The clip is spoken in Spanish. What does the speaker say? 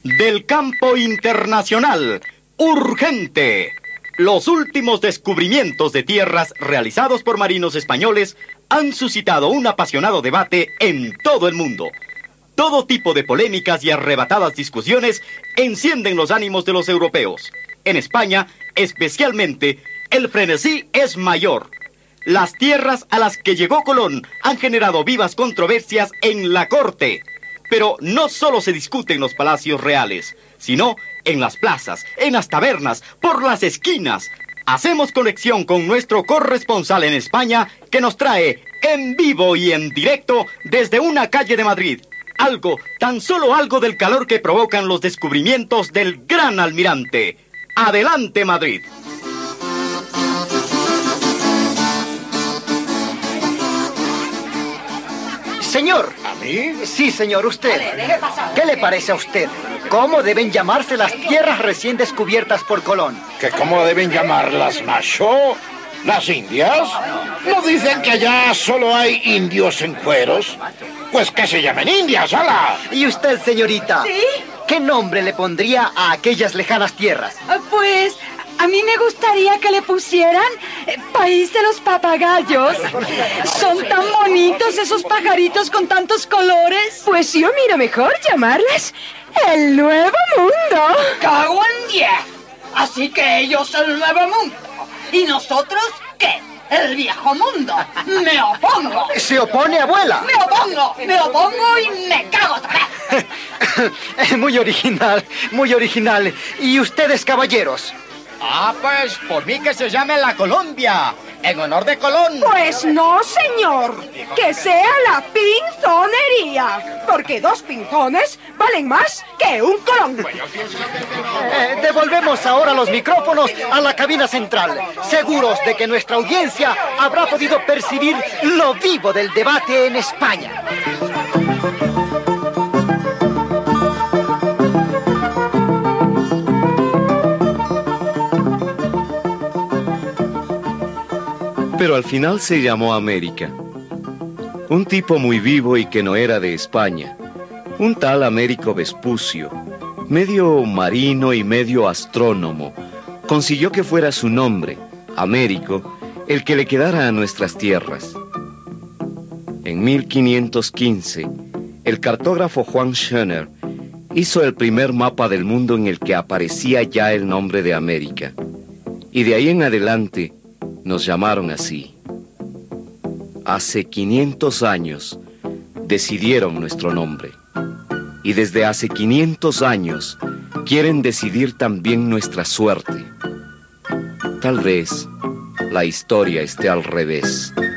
Del campo internacional, urgente. Los últimos descubrimientos de tierras realizados por marinos españoles han suscitado un apasionado debate en todo el mundo. Todo tipo de polémicas y arrebatadas discusiones encienden los ánimos de los europeos. En España, especialmente, el frenesí es mayor. Las tierras a las que llegó Colón han generado vivas controversias en la corte. Pero no solo se discute en los palacios reales, sino en las plazas, en las tabernas, por las esquinas. Hacemos conexión con nuestro corresponsal en España, que nos trae en vivo y en directo desde una calle de Madrid. Algo, tan solo algo del calor que provocan los descubrimientos del gran almirante. ¡Adelante, Madrid! Señor. ¿A mí? Sí, señor, usted. ¿Qué le parece a usted? ¿Cómo deben llamarse las tierras recién descubiertas por Colón? ¿Que cómo deben llamarlas, macho? ¿Las Indias? ¿No dicen que allá solo hay indios en cueros? Pues que se llamen Indias, ¡hala! ¿Y usted, señorita? ¿Sí? ¿Qué nombre le pondría a aquellas lejanas tierras? Pues a mí me gustaría que le pusieran País de los Papagayos. Son tan bonitos esos pajaritos con tantos colores. Pues yo miro mejor llamarlas el Nuevo Mundo. ¡Cago en 10! Así que ellos el Nuevo Mundo. ¿Y nosotros qué? El Viejo Mundo. ¡Me opongo! ¿Se opone, abuela? ¡Me opongo y me cago otra vez! Muy original, muy original. ¿Y ustedes, caballeros? Ah, pues por mí que se llame la Colombia, en honor de Colón. Pues no, señor. Que sea la pinzonería. Porque 2 pinzones valen más que un Colón. Devolvemos ahora los micrófonos a la cabina central, seguros de que nuestra audiencia habrá podido percibir lo vivo del debate en España. Pero al final se llamó América. Un tipo muy vivo y que no era de España. Un tal Américo Vespucio, medio marino y medio astrónomo, consiguió que fuera su nombre, Américo, el que le quedara a nuestras tierras. En 1515, el cartógrafo Juan Schoner hizo el primer mapa del mundo en el que aparecía ya el nombre de América. Y de ahí en adelante nos llamaron así. Hace 500 años decidieron nuestro nombre. Y desde hace 500 años quieren decidir también nuestra suerte. Tal vez la historia esté al revés.